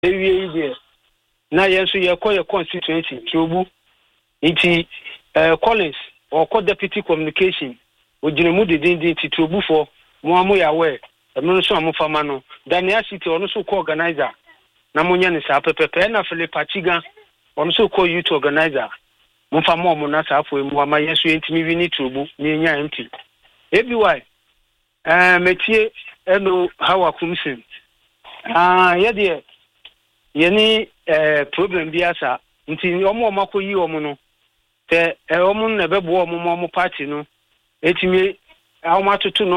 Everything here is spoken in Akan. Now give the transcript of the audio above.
ewie ide na yenso ye constituency Tuobu nti Collins or deputy communication ojinemu dedin ti Tuobu for mo amu ya we eno so amufama no Daniel City ono so ko organizer na munya ne sa pepepe na Philip Achiga ono so ko youth organizer mufama mo na sa afo mu ama yeso entimi wi ni Tuobu ni nya MP ebiwai metie eno hawa kumsin yede yeni problem bi asa nti omo makoyi omo no te omo na bebo omo party no etimi awmatoto no